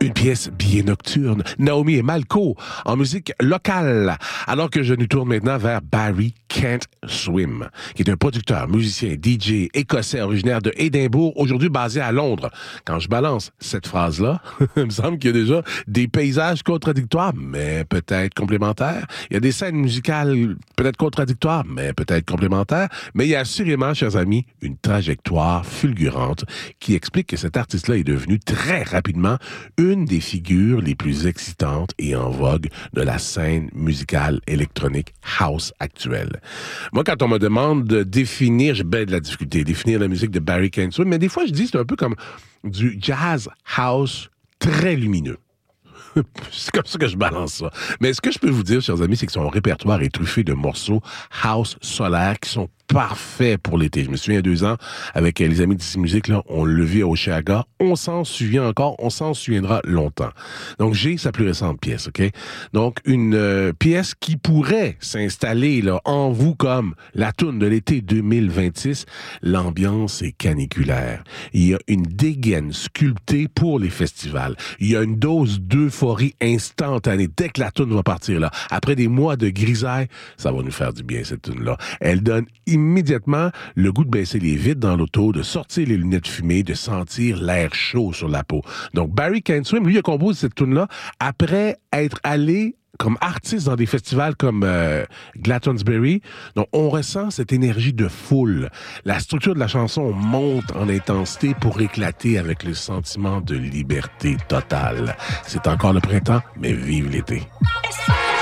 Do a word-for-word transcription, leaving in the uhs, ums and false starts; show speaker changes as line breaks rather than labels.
Une pièce bien nocturne. Naomi et Malco en musique locale. Alors que je nous tourne maintenant vers Barry Can't Swim, qui est un producteur, musicien, D J écossais originaire de Édimbourg, aujourd'hui basé à Londres. Quand je balance cette phrase-là, il me semble qu'il y a déjà des paysages contradictoires, mais peut-être complémentaires. Il y a des scènes musicales peut-être contradictoires, mais peut-être complémentaires. Mais il y a assurément, chers amis, une trajectoire fulgurante qui explique que cet artiste-là est devenu très rapidement une une des figures les plus excitantes et en vogue de la scène musicale électronique house actuelle. Moi, quand on me demande de définir, j'ai bien de la difficulté, définir la musique de Barry Can't Swim, mais des fois, je dis c'est un peu comme du jazz house très lumineux. C'est comme ça que je balance ça. Mais ce que je peux vous dire, chers amis, c'est que son répertoire est truffé de morceaux house solaires qui sont parfaits pour l'été. Je me souviens, il y a deux ans, avec les amis d'ici Musique, là, on le vit à Oshéaga. On s'en souvient encore, on s'en souviendra longtemps. Donc, j'ai sa plus récente pièce, OK? Donc, une euh, pièce qui pourrait s'installer là en vous comme la toune de l'été deux mille vingt-six. L'ambiance est caniculaire. Il y a une dégaine sculptée pour les festivals. Il y a une dose d'euphorie instantanée. Dès que la toune va partir, là, après des mois de grisaille, ça va nous faire du bien, cette toune-là. Elle donne immédiatement le goût de baisser les vitres dans l'auto, de sortir les lunettes fumées, de sentir l'air chaud sur la peau. Donc, Barry Can't Swim, lui, il a composé cette tune-là après être allé comme artiste dans des festivals comme euh, Glastonbury. Donc, on ressent cette énergie de foule. La structure de la chanson monte en intensité pour éclater avec le sentiment de liberté totale. C'est encore le printemps, mais vive l'été.